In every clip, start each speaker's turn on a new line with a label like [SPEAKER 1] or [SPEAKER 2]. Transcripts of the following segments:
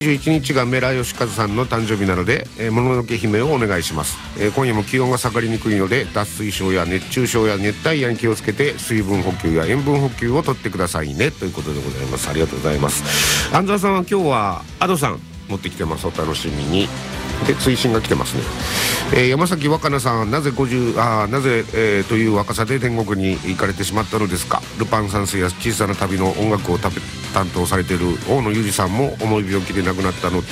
[SPEAKER 1] 21日がメラヨシカズさんの誕生日なので、もののけ姫をお願いします。今夜も気温が下がりにくいので脱水症や熱中症や熱帯夜に気をつけて水分補給や塩分補給をとってくださいねということでございます。ありがとうございます。安澤さんは今日はアドさん持ってきてます。お楽しみに。で追伸が来てますね。山崎若菜さんなぜという若さで天国に行かれてしまったのですか。ルパン三世や小さな旅の音楽を担当されている大野裕二さんも重い病気で亡くなったのを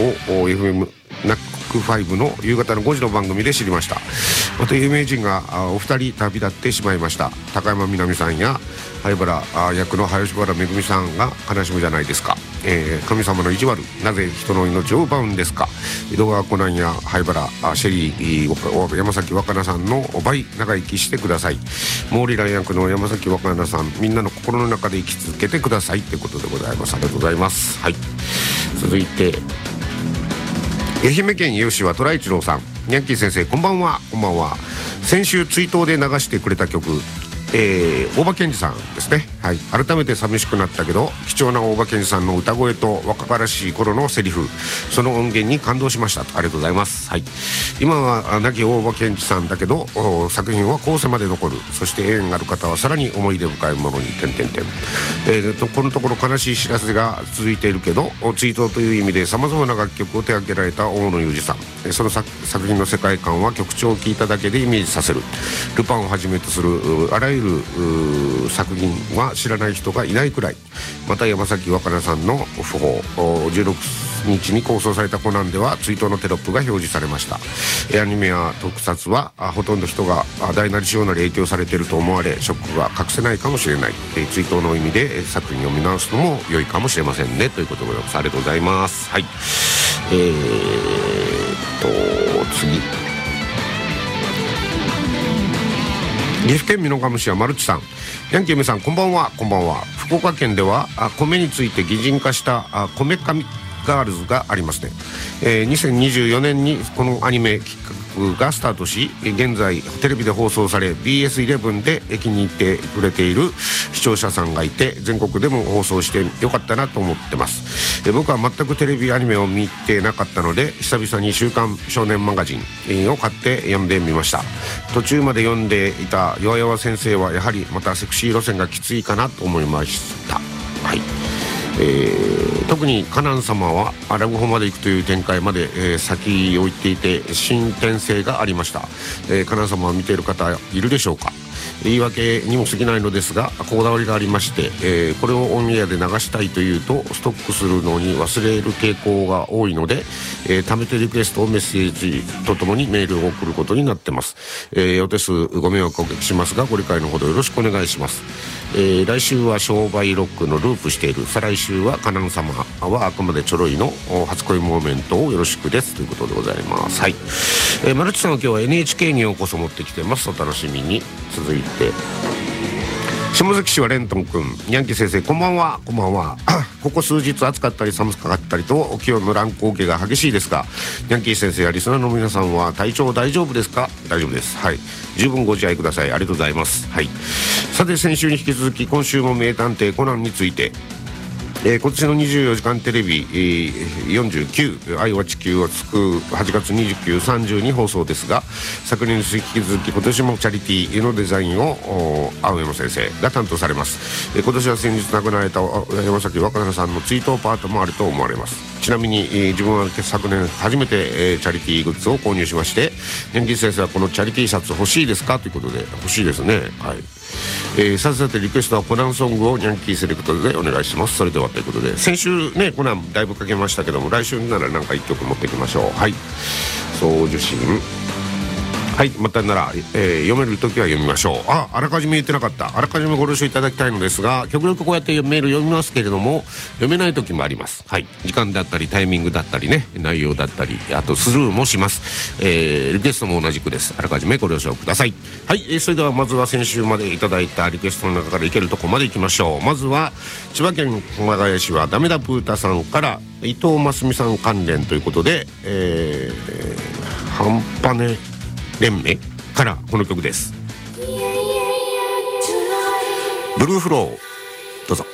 [SPEAKER 1] FM ナック5の夕方の5時の番組で知りました。また有名人がお二人旅立ってしまいました。高山みなみさんや灰原役の林原めぐみさんが悲しむじゃないですか。神様の意地悪、なぜ人の命を奪うんですか。井戸川コナンや灰原シェリー山崎若菜さんの倍長生きしてください。毛利蘭役の山崎若菜さん、みんなの心の中で生き続けてくださいということでございます。ありがとうございます。はい、続いて愛媛県吉は虎一郎さん、ニャンキー先生こんばんは。こんばんは。先週追悼で流してくれた曲、大場健二さんですね。はい、改めて寂しくなったけど貴重な大場健二さんの歌声と若々しい頃のセリフ、その音源に感動しました。ありがとうございます。はい、今は亡き大場健二さんだけど作品は後世まで残る。そして縁ある方はさらに思い出深いものにこのところ悲しい知らせが続いているけど追悼という意味でさまざまな楽曲を手掛けられた大野裕二さん、その作品の世界観は曲調を聴いただけでイメージさせる。ルパンをはじめとするあらゆる作品は知らない人がいないくらい。また山崎若菜さんの訃報、16日に放送されたコナンでは追悼のテロップが表示されました。アニメや特撮はほとんど人が大なり小なり影響されていると思われショックが隠せないかもしれない。追悼の意味で作品を見直すのも良いかもしれませんねということでございます。ありがとうございます。はい、次岐阜県美濃加茂市はマルチさん、ヤンキー梅さんこんばんは。こんばんは。福岡県では米について擬人化した米神ガールズがありますね。2024年にこのアニメ企画がスタートし、現在テレビで放送され BS11 で気に入ってくれている視聴者さんがいて、全国でも放送してよかったなと思ってます。僕は全くテレビアニメを見てなかったので久々に週刊少年マガジンを買って読んでみました。途中まで読んでいた弱々先生はやはりまたセクシー路線がきついかなと思いました。はい、特にカナン様はラブホまで行くという展開まで、先を行っていて進展性がありました。カナン様を見ている方いるでしょうか。言い訳にも過ぎないのですがこだわりがありまして、これをオンエアで流したいというとストックするのに忘れる傾向が多いので、貯めてリクエストをメッセージとともにメールを送ることになってます。お手数ご迷惑をおかけしますがご理解のほどよろしくお願いします。来週は商売ロックのループしている、再来週はカナン様はあくまでちょろいの初恋モーメントをよろしくですということでございます。はい、マルチさんは今日は NHK にようこそ持ってきてます。お楽しみに。続いて下関市はレントン君、ヤンキー先生こんばんは。こんばんは。ここ数日暑かったり寒かったりと気温の乱高下が激しいですが、ヤンキー先生やリスナーの皆さんは体調大丈夫ですか。大丈夫です。はい、十分ご自愛ください。ありがとうございます。はい、さて先週に引き続き今週も名探偵コナンについて、今年の24時間テレビ、49愛は地球を救う8月29、30に放送ですが、昨年に引き続き今年もチャリティーのデザインを青山先生が担当されます。今年は先日亡くなられた山崎若菜さんの追悼パートもあると思われます。ちなみに、自分は昨年初めて、チャリティーグッズを購入しまして、ヤンキー先生はこのチャリティーシャツ欲しいですかということで欲しいですね。はい、さてリクエストはコナンソングをヤンキーセレクトでお願いします。それではということで先週ねコナンだいぶかけましたけども、来週ならなんか1曲持っていきましょう。はい、送受信。はい、またなら、読めるときは読みましょう。あらかじめ言ってなかった。あらかじめご了承いただきたいのですが、極力こうやってメール読みますけれども読めないときもあります。はい、時間だったりタイミングだったりね、内容だったりあとスルーもします。リクエストも同じくです。あらかじめご了承ください。はい、それではまずは先週までいただいたリクエストの中からいけるとこまでいきましょう。まずは千葉県熊谷市はダメだプータさんから伊藤真澄さん関連ということで、半端ね連盟からこの曲です。ブルーフローどうぞ。